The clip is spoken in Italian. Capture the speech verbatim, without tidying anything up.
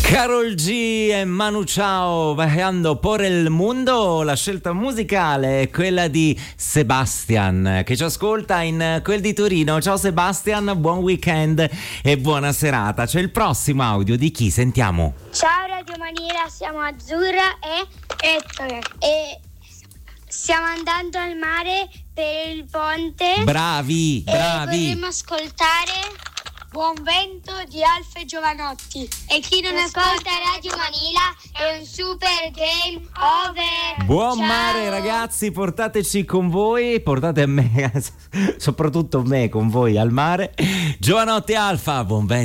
Karol G e Manu Chao, Viajando por el Mundo. La scelta musicale è quella di Sebastian, che ci ascolta in quel di Torino. Ciao Sebastian, buon weekend e buona serata. C'è il prossimo audio di chi? Sentiamo. Ciao Radio Manila, siamo Azzurra e Ettore e stiamo andando al mare per il ponte. Bravi, bravi. E vorremmo ascoltare Buon Vento di Alfa e Giovanotti. E chi non ascolta Radio Manila è un super game over. Buon Ciao. mare ragazzi, portateci con voi, portate me, soprattutto me con voi al mare. Giovanotti Alfa, buon vento.